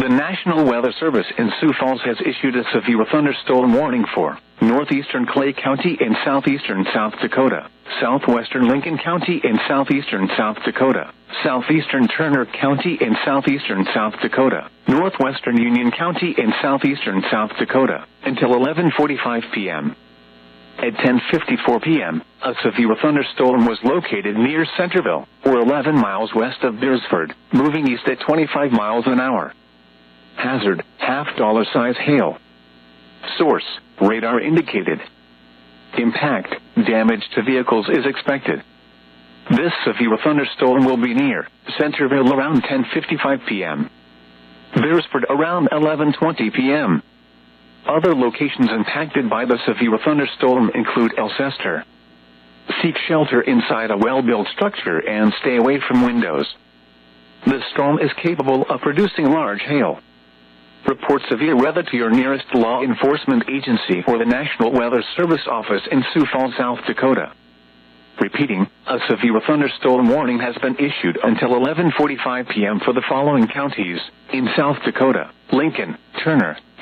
The National Weather Service in Sioux Falls has issued a severe thunderstorm warning for northeastern Clay County in southeastern South Dakota, southwestern Lincoln County in southeastern South Dakota, southeastern Turner County in southeastern South Dakota, northwestern Union County in southeastern South Dakota, until 11:45 p.m. At 10:54 p.m., a severe thunderstorm was located near Centerville, or 11 miles west of Beresford, moving east at 25 miles an hour. Hazard, $half-size hail. Source, radar indicated. Impact, damage to vehicles is expected. This severe thunderstorm will be near Centerville around 10:55 p.m. Beresford around 11:20 p.m. Other locations impacted by the severe thunderstorm include Alcester. Seek shelter inside a well-built structure and stay away from windows. The storm is capable of producing large hail. Report severe weather to your nearest law enforcement agency or the National Weather Service office in Sioux Falls, South Dakota. Repeating, a severe thunderstorm warning has been issued until 11:45 p.m. for the following counties in South Dakota: Lincoln, Turner,